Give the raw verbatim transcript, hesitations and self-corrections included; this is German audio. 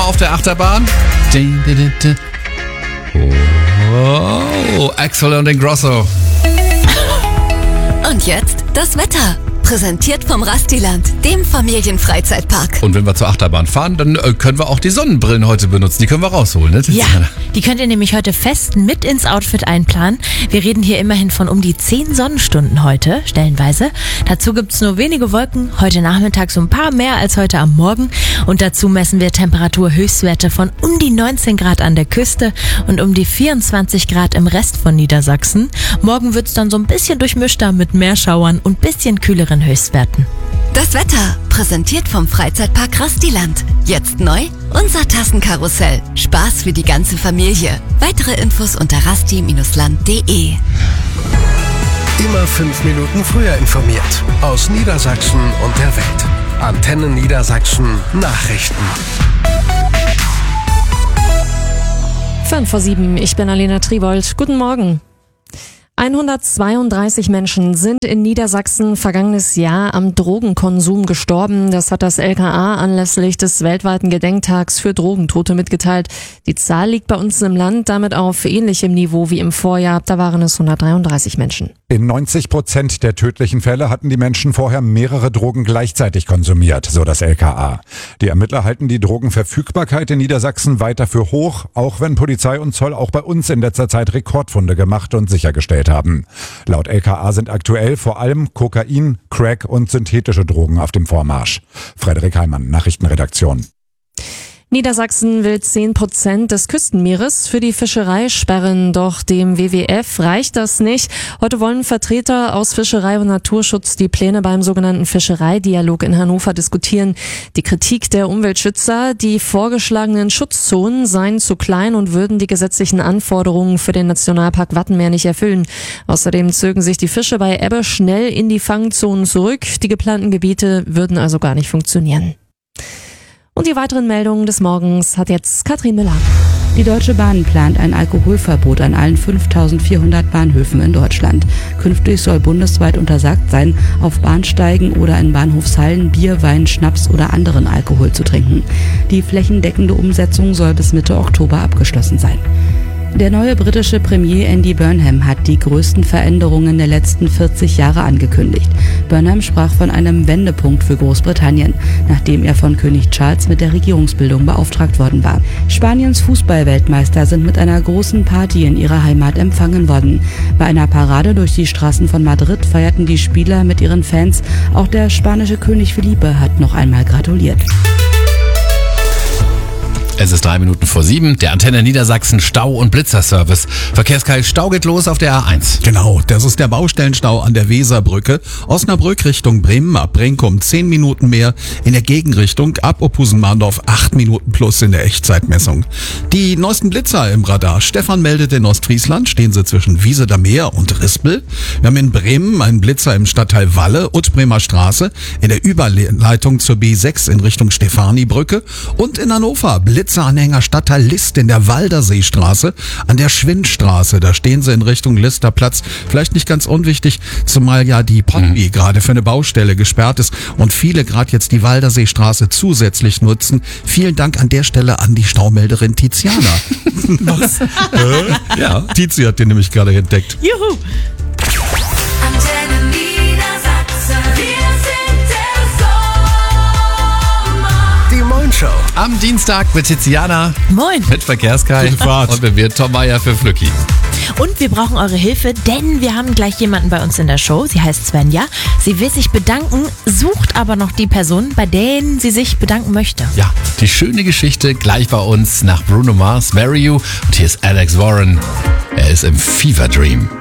auf der Achterbahn. Oh, Axel und Ingrosso. Und jetzt das Wetter. Präsentiert vom Rastiland, dem Familienfreizeitpark. Und wenn wir zur Achterbahn fahren, dann äh, können wir auch die Sonnenbrillen heute benutzen. Die können wir rausholen, ne? Ja, die könnt ihr nämlich heute fest mit ins Outfit einplanen. Wir reden hier immerhin von um die zehn Sonnenstunden heute, stellenweise. Dazu gibt's nur wenige Wolken, heute Nachmittag so ein paar mehr als heute am Morgen. Und dazu messen wir Temperaturhöchstwerte von um die neunzehn Grad an der Küste und um die vierundzwanzig Grad im Rest von Niedersachsen. Morgen wird's dann so ein bisschen durchmischter mit Meerschauern und bisschen kühleren Höchstwerten. Das Wetter, präsentiert vom Freizeitpark Rastiland. Jetzt neu, unser Tassenkarussell. Spaß für die ganze Familie. Weitere Infos unter rasti Land punkt de. Immer fünf Minuten früher informiert. Aus Niedersachsen und der Welt. Antenne Niedersachsen Nachrichten. Fünf vor sieben, ich bin Alena Tribold. Guten Morgen. hundertzweiunddreißig Menschen sind in Niedersachsen vergangenes Jahr am Drogenkonsum gestorben. Das hat das L K A anlässlich des weltweiten Gedenktags für Drogentote mitgeteilt. Die Zahl liegt bei uns im Land damit auf ähnlichem Niveau wie im Vorjahr. Da waren es hundertdreiunddreißig Menschen. In neunzig Prozent der tödlichen Fälle hatten die Menschen vorher mehrere Drogen gleichzeitig konsumiert, so das L K A. Die Ermittler halten die Drogenverfügbarkeit in Niedersachsen weiter für hoch, auch wenn Polizei und Zoll auch bei uns in letzter Zeit Rekordfunde gemacht und sichergestellt haben. Laut L K A sind aktuell vor allem Kokain, Crack und synthetische Drogen auf dem Vormarsch. Frederik Heimann, Nachrichtenredaktion. Niedersachsen will zehn Prozent des Küstenmeeres für die Fischerei sperren, doch dem W W F reicht das nicht. Heute wollen Vertreter aus Fischerei und Naturschutz die Pläne beim sogenannten Fischereidialog in Hannover diskutieren. Die Kritik der Umweltschützer, die vorgeschlagenen Schutzzonen seien zu klein und würden die gesetzlichen Anforderungen für den Nationalpark Wattenmeer nicht erfüllen. Außerdem zögen sich die Fische bei Ebbe schnell in die Fangzonen zurück. Die geplanten Gebiete würden also gar nicht funktionieren. Und die weiteren Meldungen des Morgens hat jetzt Katrin Müller. Die Deutsche Bahn plant ein Alkoholverbot an allen fünftausendvierhundert Bahnhöfen in Deutschland. Künftig soll bundesweit untersagt sein, auf Bahnsteigen oder in Bahnhofshallen Bier, Wein, Schnaps oder anderen Alkohol zu trinken. Die flächendeckende Umsetzung soll bis Mitte Oktober abgeschlossen sein. Der neue britische Premier Andy Burnham hat die größten Veränderungen der letzten vierzig Jahre angekündigt. Burnham sprach von einem Wendepunkt für Großbritannien, nachdem er von König Charles mit der Regierungsbildung beauftragt worden war. Spaniens Fußballweltmeister sind mit einer großen Party in ihrer Heimat empfangen worden. Bei einer Parade durch die Straßen von Madrid feierten die Spieler mit ihren Fans. Auch der spanische König Felipe hat noch einmal gratuliert. Es ist drei Minuten vor sieben, der Antenne Niedersachsen Stau- und Blitzerservice. Verkehrskalt, Stau geht los auf der A eins. Genau, das ist der Baustellenstau an der Weserbrücke. Osnabrück Richtung Bremen ab Brenkum zehn Minuten mehr. In der Gegenrichtung ab Opusen-Mahndorf acht Minuten plus in der Echtzeitmessung. Die neuesten Blitzer im Radar. Stefan meldet in Ostfriesland, stehen sie zwischen Wieseder Meer und Rispel. Wir haben in Bremen einen Blitzer im Stadtteil Walle, Utbremer Straße, in der Überleitung zur B sechs in Richtung Stefanibrücke und in Hannover Blitzer Anhänger Stadtteil List in der Walderseestraße, an der Schwindstraße. Da stehen sie in Richtung Listerplatz. Vielleicht nicht ganz unwichtig, zumal ja die Potby mhm. gerade für eine Baustelle gesperrt ist und viele gerade jetzt die Walderseestraße zusätzlich nutzen. Vielen Dank an der Stelle an die Staumelderin Tiziana. Was? äh? Ja, Tizi hat den nämlich gerade entdeckt. Juhu! Show. Am Dienstag mit Tiziana. Moin. Mit Verkehrskalt. Und mit mir Tom Meier für Flücki. Und wir brauchen eure Hilfe, denn wir haben gleich jemanden bei uns in der Show. Sie heißt Svenja. Sie will sich bedanken, sucht aber noch die Person, bei denen sie sich bedanken möchte. Ja, die schöne Geschichte gleich bei uns nach Bruno Mars, Marry You. Und hier ist Alex Warren. Er ist im Fever Dream.